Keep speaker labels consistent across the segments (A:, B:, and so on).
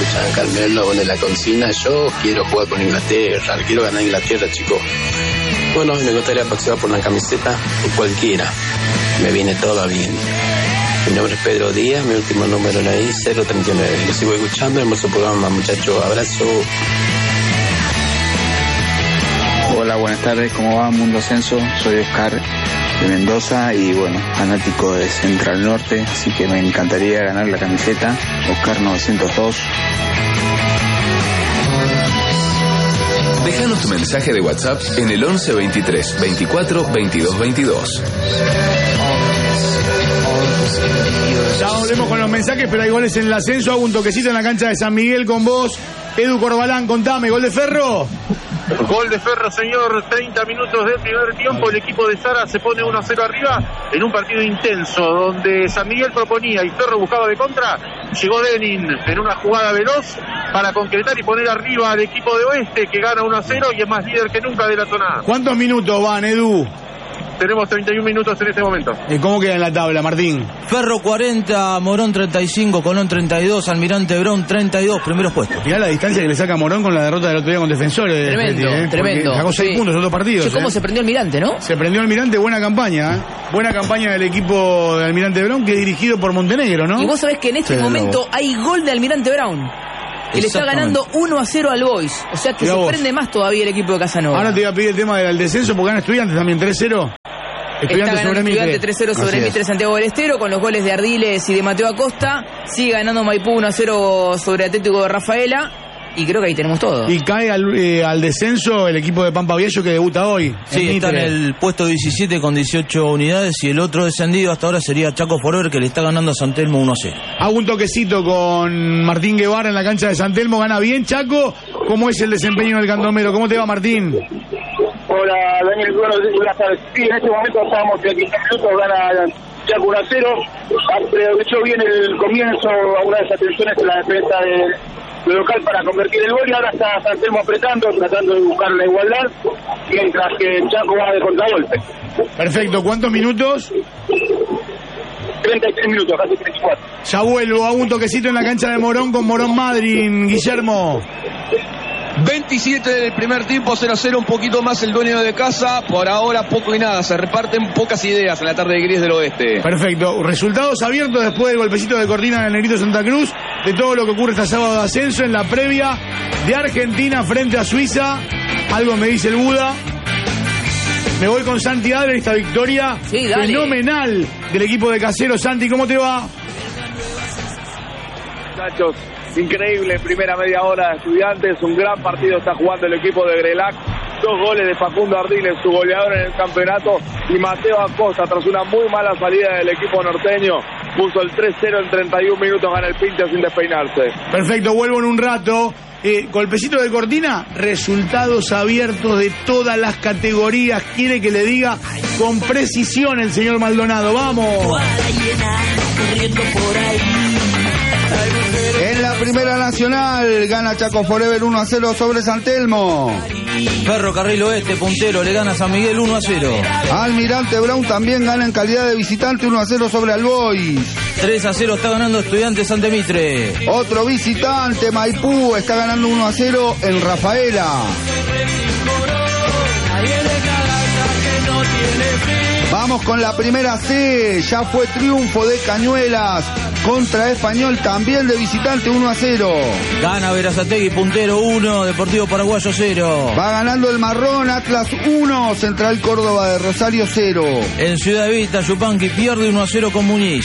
A: Carmelo pone la consigna, yo quiero jugar con Inglaterra, quiero ganar Inglaterra, chicos. Bueno, me gustaría participar por una camiseta y cualquiera, me viene todo bien. Mi nombre es Pedro Díaz, mi último número en ahí, 039. Lo sigo escuchando, hermoso programa, muchachos, abrazo.
B: Hola, buenas tardes, ¿cómo va Mundo Ascenso? Soy Oscar de Mendoza y bueno, fanático de Central Norte, así que me encantaría ganar la camiseta, Oscar 902.
C: Déjanos tu mensaje de WhatsApp en el 11 23 24 22 22.
D: Ya volvemos con los mensajes, pero hay goles en el ascenso. Hago un toquecito en la cancha de San Miguel con vos. Edu Corbalán, contame, ¿gol de Ferro?
E: Gol de Ferro, señor, 30 minutos del primer tiempo, el equipo de Sara se pone 1-0 arriba en un partido intenso, donde San Miguel proponía y Ferro buscaba de contra, llegó Denin en una jugada veloz para concretar y poner arriba al equipo de Oeste, que gana 1-0 y es más líder que nunca de la zona.
D: ¿Cuántos minutos van, Edu?
E: Tenemos 31 minutos en este momento.
D: ¿Cómo queda en la tabla, Martín?
F: Ferro 40, Morón 35, Colón 32, Almirante Brown 32, primeros puestos.
D: Mirá la distancia que le saca Morón con la derrota del otro día con Defensores.
G: Tremendo, tremendo.
D: Sacó 6 puntos en 2 partidos.
G: Che, ¿cómo se prendió Almirante, no?
D: Se prendió Almirante, buena campaña. Buena campaña del equipo de Almirante Brown, que es dirigido por Montenegro, ¿no?
G: Y vos sabés que en este momento hay gol de Almirante Brown, que le está ganando 1-0 al Boys. O sea que se prende más todavía el equipo de Casanova.
D: Ahora te voy a pedir el tema del descenso, porque gana Estudiantes también 3-0.
G: Estudiantes sobre Mitre. 3-0 sobre Mitre Santiago del Estero, con los goles de Ardiles y de Mateo Acosta. Sigue ganando Maipú 1-0 sobre Atlético de Rafaela. Y creo que ahí tenemos todo.
D: Y cae al descenso el equipo de Pampa Viejo, que debuta hoy.
F: Sí, está en el puesto 17 con 18 unidades. Y el otro descendido hasta ahora sería Chaco Forever, que le está ganando a San Telmo 1-0.
D: Hago un toquecito con Martín Guevara en la cancha de San Telmo. Gana bien, Chaco. ¿Cómo es el desempeño del Candomero? ¿Cómo te va, Martín?
H: Hola, Daniel, buenas tardes. Sí, en este momento estamos de 15 minutos, gana Chaco 1-0. Aprovechó bien el comienzo, algunas desatenciones en la defensa del local para convertir el gol, y ahora está San Telmo apretando, tratando de buscar la igualdad, mientras que Chaco va de contragolpe.
D: Perfecto, ¿cuántos minutos?
H: 33 minutos, casi 34.
D: Ya vuelvo, hago un toquecito en la cancha de Morón con Morón Madryn, Guillermo.
I: 27 del primer tiempo, 0-0, un poquito más el dueño de casa. Por ahora poco y nada, se reparten pocas ideas en la tarde de gris del oeste.
D: Perfecto, resultados abiertos después del golpecito de cortina del Negrito Santa Cruz, de todo lo que ocurre este sábado de ascenso en la previa de Argentina frente a Suiza. Algo me dice el Buda. Me voy con Santi Adler, esta victoria fenomenal del equipo de Casero. Santi, ¿cómo te va?
J: Muchachos, increíble primera media hora de Estudiantes, un gran partido está jugando el equipo de Grelac, 2 goles de Facundo Ardiles, su goleador en el campeonato, y Mateo Acosta, tras una muy mala salida del equipo norteño, puso el 3-0 en 31 minutos, gana el Pinto sin despeinarse.
D: Perfecto, vuelvo en un rato. Golpecito de cortina, resultados abiertos de todas las categorías. Quiere que le diga con precisión el señor Maldonado. ¡Vamos!
K: En la primera nacional gana Chaco Forever 1-0 sobre San Telmo.
F: Ferrocarril Oeste, puntero, le gana a San Miguel 1-0.
K: Almirante Brown también gana en calidad de visitante 1-0 sobre Albois.
F: 3-0 está ganando Estudiantes ante Mitre.
K: Otro visitante, Maipú, está ganando 1-0 en Rafaela. Vamos con la primera C, ya fue triunfo de Cañuelas contra Español, también de visitante 1-0.
F: Gana Berazategui, puntero 1, Deportivo Paraguayo 0.
K: Va ganando el Marrón, Atlas 1, Central Córdoba de Rosario 0.
F: En Ciudad Vista, Yupanqui pierde 1-0 con Muñiz.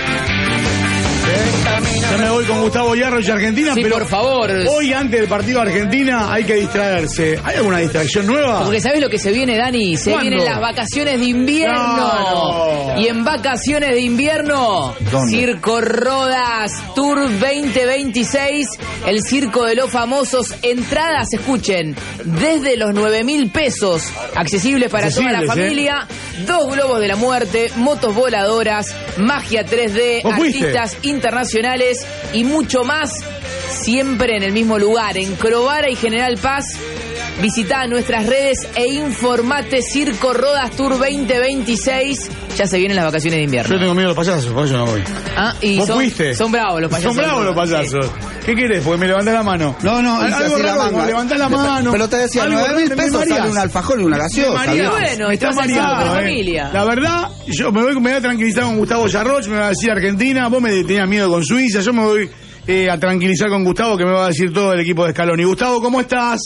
D: Ya me voy con Gustavo Yarro y Argentina,
G: sí,
D: pero
G: por favor.
D: Hoy antes del partido de Argentina hay que distraerse. ¿Hay alguna distracción nueva?
G: Porque ¿sabés lo que se viene, Dani? Se vienen las vacaciones de invierno. Y en vacaciones de invierno, ¿dónde? Circo Rodas Tour 2026, el circo de los famosos. Entradas, escuchen, desde los 9.000 pesos, accesibles para toda la familia. 2 globos de la muerte, motos voladoras, magia 3D, artistas internacionales y mucho más, siempre en el mismo lugar, en Crovara y General Paz. Visitá nuestras redes e informate. Circo Rodas Tour 2026. Ya se vienen las vacaciones de invierno.
D: Yo tengo miedo a los payasos, por eso no voy.
G: Y
D: ¿Vos fuiste?
G: Son bravos los payasos.
D: Son bravos los payasos. ¿Qué querés? Porque me levantás la mano.
K: No, hice
D: algo
K: así la
D: raro,
K: manga.
D: levantás la mano.
K: Pero te decía, 9.000 pesos sale un alfajor y una gaseosa.
G: Bueno,
D: está mareado,
G: familia.
D: La verdad, yo me voy a tranquilizar con Gustavo Yarroch, me va a decir Argentina, vos me tenías miedo con Suiza, yo me voy a tranquilizar con Gustavo, que me va a decir todo el equipo de Scaloni. Gustavo, ¿cómo estás?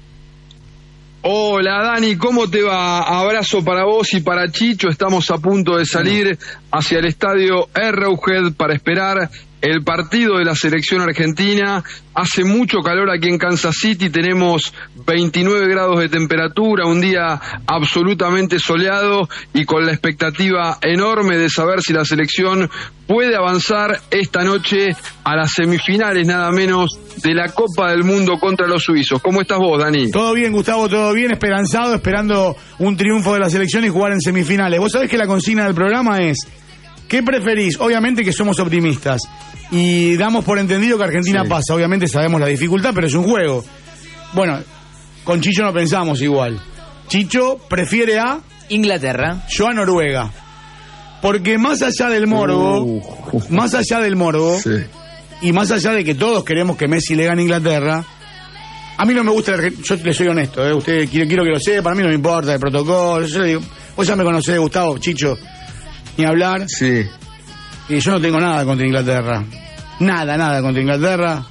I: Hola Dani, ¿cómo te va? Abrazo para vos y para Chicho. Estamos a punto de salir hacia el estadio Arrowhead para esperar el partido de la selección argentina. Hace mucho calor aquí en Kansas City, tenemos 29 grados de temperatura, un día absolutamente soleado y con la expectativa enorme de saber si la selección puede avanzar esta noche a las semifinales nada menos de la Copa del Mundo contra los suizos. ¿Cómo estás vos, Dani?
D: Todo bien, Gustavo, todo bien, esperanzado, esperando un triunfo de la selección y jugar en semifinales. Vos sabés que la consigna del programa es: ¿qué preferís? Obviamente que somos optimistas y damos por entendido que Argentina pasa. Obviamente sabemos la dificultad, pero es un juego. Bueno, con Chicho no pensamos igual. Chicho prefiere a
G: Inglaterra.
D: Yo a Noruega. Porque más allá del morbo, y más allá de que todos queremos que Messi le gane a Inglaterra, a mí no me gusta la Argentina. Yo le soy honesto, usted quiero que lo sepa, para mí no me importa el protocolo. Yo le digo, vos ya me conocés, Gustavo, Chicho, ni hablar.
I: Sí.
D: Y yo no tengo nada contra Inglaterra. Nada contra Inglaterra.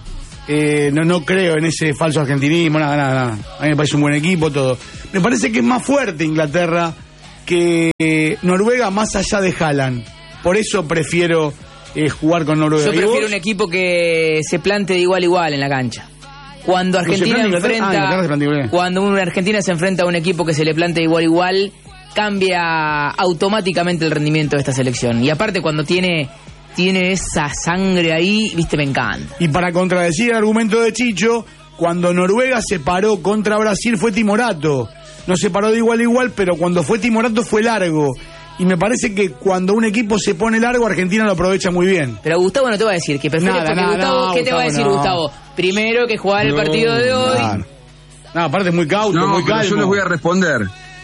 D: No creo en ese falso argentinismo, nada. A mí me parece un buen equipo, todo. Me parece que es más fuerte Inglaterra que Noruega, más allá de Haaland. Por eso prefiero jugar con Noruega.
G: Yo prefiero un equipo que se plante de igual a igual en la cancha. Cuando Argentina cuando una Argentina se enfrenta a un equipo que se le plante de igual a igual, cambia automáticamente el rendimiento de esta selección. Y aparte cuando tiene esa sangre ahí, viste, me encanta.
D: Y para contradecir el argumento de Chicho, cuando Noruega se paró contra Brasil fue timorato. No se paró de igual a igual, pero cuando fue timorato fue largo. Y me parece que cuando un equipo se pone largo, Argentina lo aprovecha muy bien.
G: Pero Gustavo no te va a decir que prefiere, ¿qué te va a decir Gustavo? Primero que jugar el partido de hoy.
D: No, aparte es muy cauto, muy calmo.
I: Yo les voy a responder.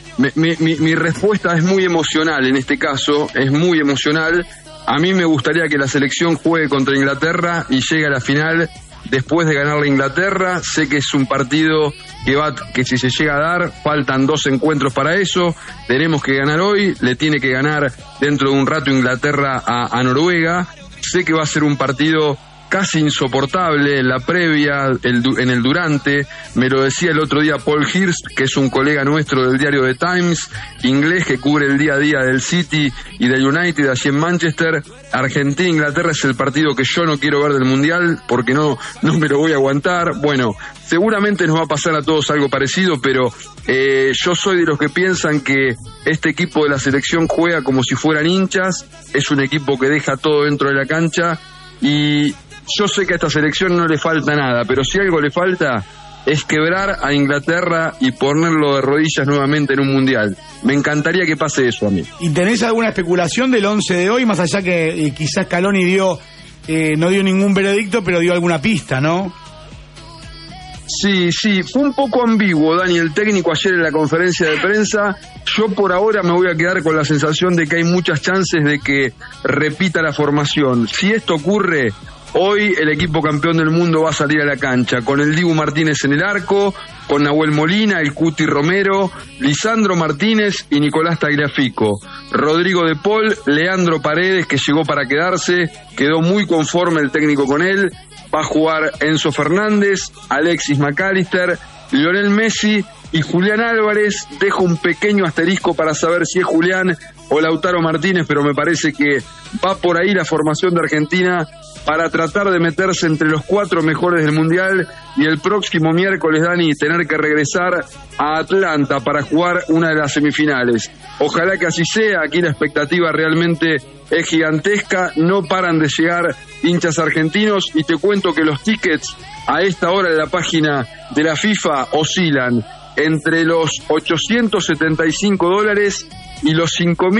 I: Mi respuesta es muy emocional en este caso, es muy emocional. A mí me gustaría que la selección juegue contra Inglaterra y llegue a la final después de ganar la Inglaterra. Sé que es un partido que si se llega a dar, faltan 2 encuentros para eso. Tenemos que ganar hoy, le tiene que ganar dentro de un rato Inglaterra a Noruega. Sé que va a ser un partido casi insoportable en la previa, en el durante. Me lo decía el otro día Paul Hirst, que es un colega nuestro del diario The Times, inglés, que cubre el día a día del City y del United allí en Manchester. Argentina-Inglaterra es el partido que yo no quiero ver del Mundial, porque no me lo voy a aguantar. Bueno, seguramente nos va a pasar a todos algo parecido, pero yo soy de los que piensan que este equipo de la selección juega como si fueran hinchas. Es un equipo que deja todo dentro de la cancha y yo sé que a esta selección no le falta nada, pero si algo le falta es quebrar a Inglaterra y ponerlo de rodillas nuevamente en un mundial. Me encantaría que pase eso a mí.
D: ¿Y tenés alguna especulación del 11 de hoy? Más allá que quizás Scaloni no dio ningún veredicto, pero dio alguna pista, ¿no?
I: Sí, fue un poco ambiguo, Dani, el técnico ayer en la conferencia de prensa. Yo por ahora me voy a quedar con la sensación de que hay muchas chances de que repita la formación. Si esto ocurre, hoy el equipo campeón del mundo va a salir a la cancha con el Dibu Martínez en el arco, con Nahuel Molina, el Cuti Romero, Lisandro Martínez y Nicolás Tagliafico. Rodrigo de Paul, Leandro Paredes, que llegó para quedarse, quedó muy conforme el técnico con él. Va a jugar Enzo Fernández, Alexis McAllister, Lionel Messi y Julián Álvarez. Dejo un pequeño asterisco para saber si es Julián o Lautaro Martínez, pero me parece que va por ahí la formación de Argentina para tratar de meterse entre los 4 mejores del Mundial y el próximo miércoles, Dani, tener que regresar a Atlanta para jugar una de las semifinales. Ojalá que así sea. Aquí la expectativa realmente es gigantesca, no paran de llegar hinchas argentinos y te cuento que los tickets a esta hora de la página de la FIFA oscilan entre los $875 y los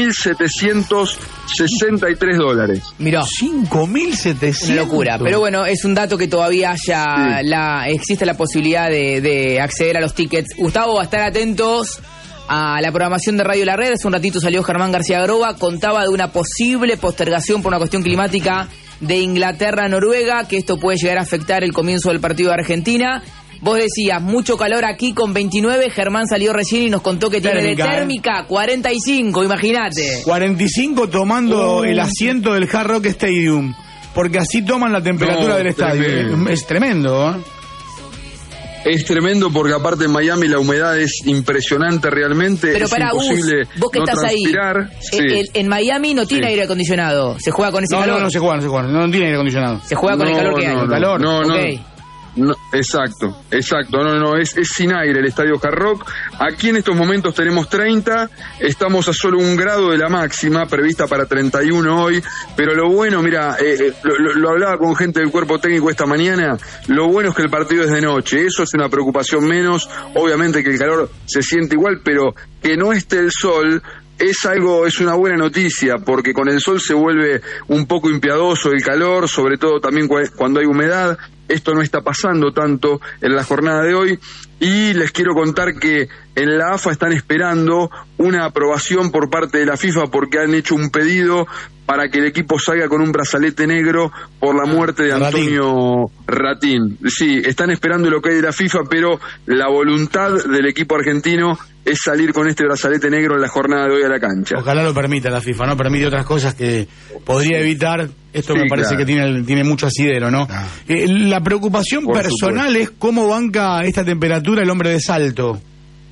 I: $5.763.
G: Mirá,
F: 5.700.
G: una locura. Pero bueno, es un dato que todavía existe la posibilidad de acceder a los tickets. Gustavo, va a estar atentos a la programación de Radio La Red. Hace un ratito salió Germán García Groba, contaba de una posible postergación por una cuestión climática de Inglaterra-Noruega, que esto puede llegar a afectar el comienzo del partido de Argentina. Vos decías, mucho calor aquí con 29, Germán salió recién y nos contó que tiene de térmica 45, imagínate.
D: 45 tomando el asiento del Hard Rock Stadium, porque así toman la temperatura del estadio. Es tremendo, ¿eh?
I: Es tremendo porque aparte en Miami la humedad es impresionante realmente.
G: Pero
I: es
G: para
I: imposible
G: vos que
I: no
G: estás
I: transpirar.
G: ahí, en Miami no tiene aire acondicionado, se juega con ese calor.
D: No se juega, no tiene aire acondicionado.
G: Se juega con el calor que hay.
D: Calor.
I: No, exacto, es sin aire el Estadio Hard Rock. Aquí en estos momentos tenemos 30, estamos a solo 1 grado de la máxima, prevista para 31 hoy, pero lo bueno, mira, lo hablaba con gente del cuerpo técnico esta mañana, lo bueno es que el partido es de noche, eso es una preocupación menos, obviamente que el calor se siente igual, pero que no esté el sol es una buena noticia, porque con el sol se vuelve un poco impiadoso el calor, sobre todo también cuando hay humedad. Esto no está pasando tanto en la jornada de hoy, y les quiero contar que en la AFA están esperando una aprobación por parte de la FIFA porque han hecho un pedido para que el equipo salga con un brazalete negro por la muerte de Antonio Ratín. Sí, están esperando el ok de la FIFA, pero la voluntad del equipo argentino es salir con este brazalete negro en la jornada de hoy a la cancha.
D: Ojalá lo permita la FIFA, no permite otras cosas que podría evitar. Esto sí, me parece que tiene mucho asidero, ¿no? La preocupación por personal supuesto. Es cómo banca esta temperatura el hombre de Salto.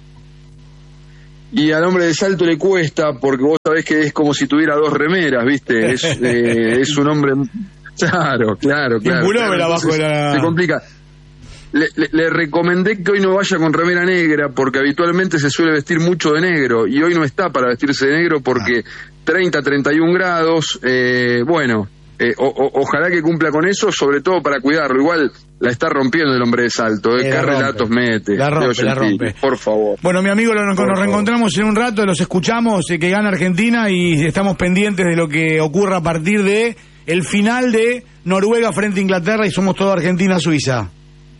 I: Y al hombre de Salto le cuesta, porque vos sabés que es como si tuviera 2 remeras, ¿viste? Es un hombre... Claro.
D: Un pullover abajo de la...
I: Se complica. Le recomendé que hoy no vaya con remera negra, porque habitualmente se suele vestir mucho de negro, y hoy no está para vestirse de negro porque 30, 31 grados, ojalá que cumpla con eso, sobre todo para cuidarlo. Igual la está rompiendo el hombre de Salto, ¿qué relatos mete?
D: La rompe.
I: Por favor.
D: Bueno, mi amigo, nos reencontramos en un rato, los escuchamos, que gana Argentina, y estamos pendientes de lo que ocurra a partir de el final de Noruega frente a Inglaterra, y somos todo Argentina-Suiza.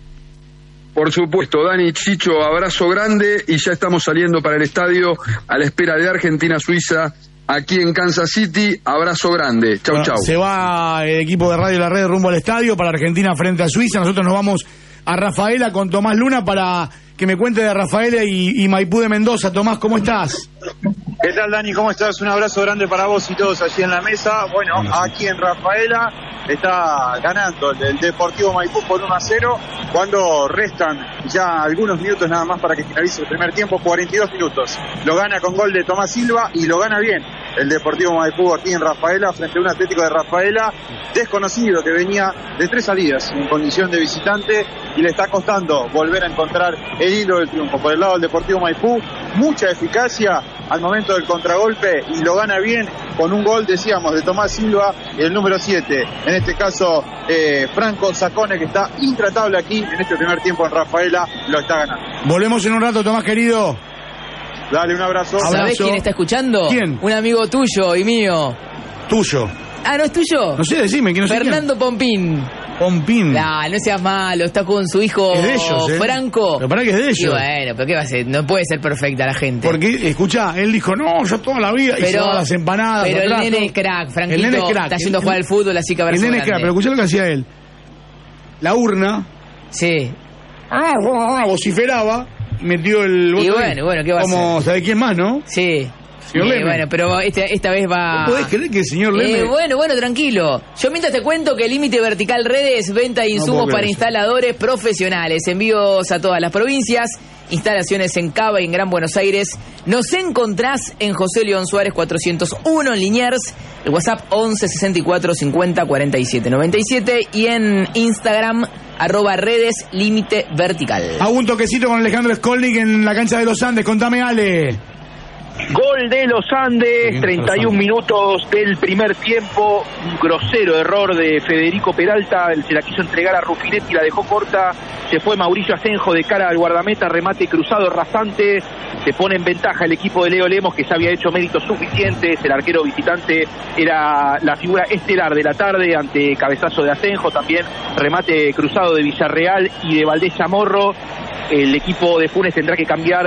I: Por supuesto, Dani, Chicho, abrazo grande, y ya estamos saliendo para el estadio a la espera de Argentina-Suiza aquí en Kansas City. Abrazo grande. Chau.
D: Se va el equipo de Radio La Red rumbo al estadio para Argentina frente a Suiza. Nosotros nos vamos a Rafaela con Tomás Luna para que me cuente de Rafaela y Maipú de Mendoza. Tomás, ¿cómo estás?
L: ¿Qué tal, Dani? ¿Cómo estás? Un abrazo grande para vos y todos allí en la mesa. Bueno, aquí en Rafaela está ganando el Deportivo Maipú por 1-0 cuando restan ya algunos minutos nada más para que finalice el primer tiempo, 42 minutos. Lo gana con gol de Tomás Silva y lo gana bien el Deportivo Maipú aquí en Rafaela frente a un Atlético de Rafaela desconocido que venía de 3 salidas en condición de visitante y le está costando volver a encontrar el hilo del triunfo. Por el lado del Deportivo Maipú, mucha eficacia al momento del contragolpe y lo gana bien con un gol, decíamos, de Tomás Silva, el número 7, en este caso Franco Sacone, que está intratable aquí en este primer tiempo en Rafaela, lo está ganando.
D: Volvemos en un rato, Tomás querido.
L: Dale, un abrazo.
G: ¿Sabés quién está escuchando?
D: ¿Quién?
G: Un amigo tuyo y mío.
D: ¿Tuyo?
G: Ah, ¿no es tuyo?
D: No sé, decime, ¿quién no sé
G: Fernando
D: quién?
G: Pompín. No seas malo, está con su hijo
D: es de ellos,
G: Franco.
D: Pero para que es de ellos.
G: Y bueno, pero ¿qué va a ser? No puede ser perfecta la gente.
D: Porque, escuchá, él dijo, no, yo toda la vida, y se va a las empanadas.
G: Pero
D: atrás,
G: el nene es crack, Franquito,
D: el nene es crack.
G: Está yendo a jugar al fútbol, así que a ver.
D: El nene es crack, pero escuchá lo que hacía él. La urna.
G: Sí.
D: Vociferaba, metió el voto.
G: Y bueno, ¿qué va a hacer?
D: Como, ¿sabe quién más, no?
G: Sí.
D: Señor Leme.
G: Bueno, pero esta vez va...
D: ¿No podés creer que el señor Leme...
G: Bueno, tranquilo. Yo mientras te cuento que Límite Vertical Redes, venta de insumos para instaladores profesionales, envíos a todas las provincias, instalaciones en Cava y en Gran Buenos Aires. Nos encontrás en José León Suárez 401 en Liniers, el WhatsApp 11 64 50 47 97 y en Instagram @redes Límite Vertical.
D: Hago un toquecito con Alejandro Skolnik en la cancha de los Andes, contame, Ale.
M: Gol de los Andes, 31 minutos del primer tiempo, un grosero error de Federico Peralta, se la quiso entregar a Rufinetti, la dejó corta, se fue Mauricio Asenjo de cara al guardameta, remate cruzado rasante, se pone en ventaja el equipo de Leo Lemos, que ya había hecho méritos suficientes, el arquero visitante era la figura estelar de la tarde ante cabezazo de Asenjo, también remate cruzado de Villarreal y de Valdés Chamorro. El equipo de Funes tendrá que cambiar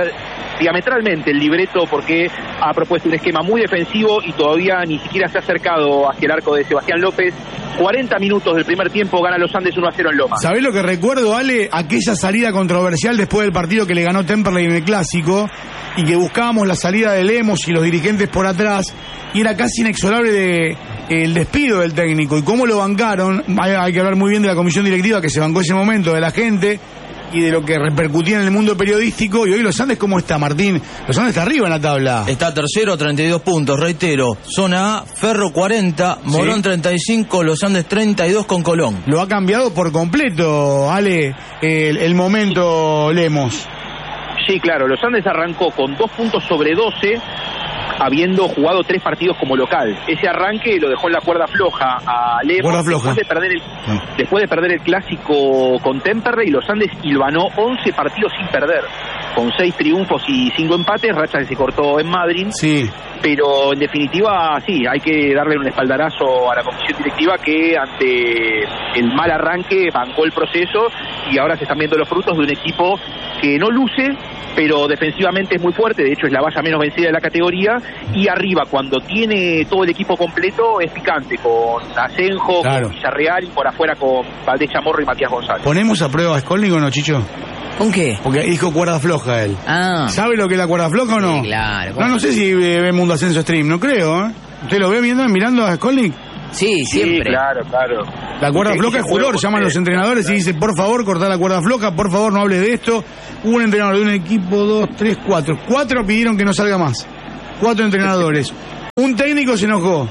M: diametralmente el libreto porque ha propuesto un esquema muy defensivo y todavía ni siquiera se ha acercado hacia el arco de Sebastián López. 40 minutos del primer tiempo, gana los Andes 1-0 en Loma.
D: ¿Sabés lo que recuerdo, Ale? Aquella salida controversial después del partido que le ganó Temperley en el Clásico y que buscábamos la salida de Lemos y los dirigentes por atrás y era casi inexorable el despido del técnico y cómo lo bancaron. Hay que hablar muy bien de la comisión directiva que se bancó ese momento, de la gente y de lo que repercutía en el mundo periodístico. Y hoy los Andes, ¿cómo está, Martín? Los Andes está arriba en la tabla.
F: Está tercero, 32 puntos, reitero. Zona A, Ferro 40, Morón 35, los Andes 32 con Colón.
D: Lo ha cambiado por completo, Ale, el momento Lemos.
M: Sí, claro, los Andes arrancó con 2 puntos sobre 12, habiendo jugado 3 partidos como local. Ese arranque lo dejó en la cuerda floja a Lemos.
D: Cuerda floja.
M: Después de perder el Clásico con Temperley, los Andes hilvanó 11 partidos sin perder, con 6 triunfos y 5 empates, racha que se cortó en Madrid.
D: Sí.
M: Pero en definitiva, sí, hay que darle un espaldarazo a la comisión directiva que ante el mal arranque bancó el proceso y ahora se están viendo los frutos de un equipo que no luce, pero defensivamente es muy fuerte, de hecho es la valla menos vencida de la categoría, y arriba cuando tiene todo el equipo completo es picante, con Asenjo, claro, con Villarreal y por afuera con Valdés Chamorro y Matías González.
D: ¿Ponemos a prueba a Skolnick o no, Chicho?
G: ¿Con qué?
D: Porque dijo cuerda floja él.
G: Ah.
D: ¿Sabe lo que es la cuerda floja o no?
G: Sí, claro.
D: No sé si ve Mundo Ascenso Stream, no creo, ¿eh? ¿Usted lo ve mirando a Skolnick?
G: Sí, siempre.
M: Sí, claro.
D: La cuerda floja es furor, llaman los entrenadores y dicen, por favor, cortá la cuerda floja, por favor, no hable de esto. Hubo un entrenador de un equipo, 2, 3, 4. 4 pidieron que no salga más. 4 entrenadores. Un técnico se enojó.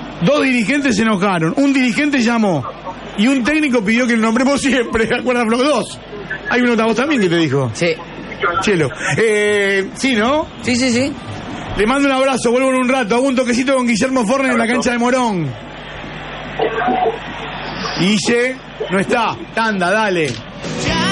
D: 2 dirigentes se enojaron. Un dirigente llamó. Y un técnico pidió que lo nombremos siempre. La cuerda floja 2. Hay un otavoz también que te dijo.
G: Sí.
D: Chelo. Sí, ¿no?
G: Sí.
D: Le mando un abrazo, vuelvo en un rato. Hago un toquecito con Guillermo Forner en la cancha de Morón. Guille, no está. Tanda, dale.